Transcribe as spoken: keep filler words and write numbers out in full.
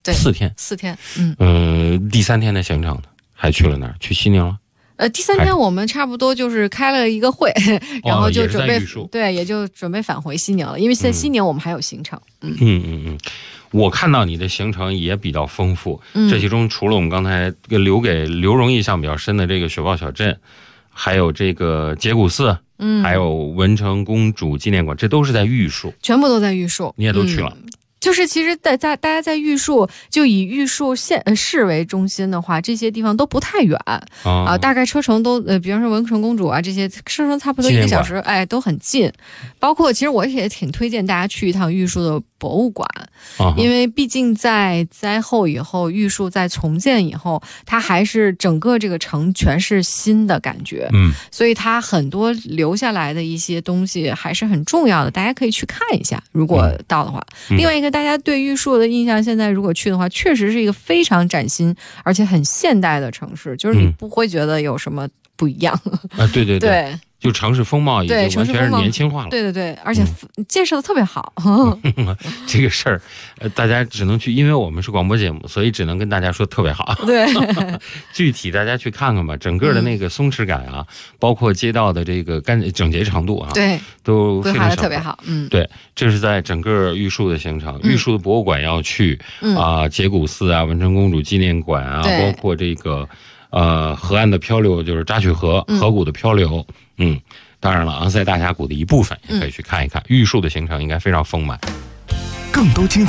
对， 四天， 四天，嗯， 呃，第三天的行程呢，还去了哪儿？去西宁了。 呃，第三天我们差不多就是开了一个会，然后就准备、 哦、 对，也就准备返回西宁了，因为在西宁我们还有行程。 嗯嗯嗯嗯，我看到你的行程也比较丰富，嗯、这其中除了我们刚才留给刘荣印象比较深的这个雪豹小镇，还有这个节骨寺，嗯，还有文成公主纪念馆，这都是在玉树， 全部都在玉树， 你也都去了。 嗯，就是其实在在大家在玉树，就以玉树县呃市为中心的话，这些地方都不太远啊、哦呃，大概车程都呃，比方说文成公主啊这些，车程差不多一个小时，哎，都很近。包括其实我也挺推荐大家去一趟玉树的博物馆， 哦、 因为毕竟在灾后以后，玉树在重建以后，它还是整个这个城全是新的感觉， 嗯， 所以它很多留下来的一些东西还是很重要的，大家可以去看一下，如果到的话。嗯、另外一个。大家对玉树的印象，现在如果去的话，确实是一个非常崭新而且很现代的城市，就是你不会觉得有什么不一样。 嗯、啊，对对对, 对， 就城市风貌已经完全是年轻化了。 对对对，而且建设的特别好。 嗯、这个事儿，呃，大家只能去，因为我们是广播节目，所以只能跟大家说特别好。 对， 具体大家去看看吧，整个的那个松弛感啊，嗯、包括街道的这个干整洁程度啊， 对， 都非常的特别好。嗯， 对，这是在整个玉树的行程，嗯、玉树的博物馆要去啊，节骨寺啊，文成公主纪念馆啊，包括这个呃河岸的漂流，就是扎曲河河谷的漂流，嗯。嗯当然了，昂塞大峡谷的一部分也可以去看一看。嗯、玉树的行程应该非常丰满。 更多精彩。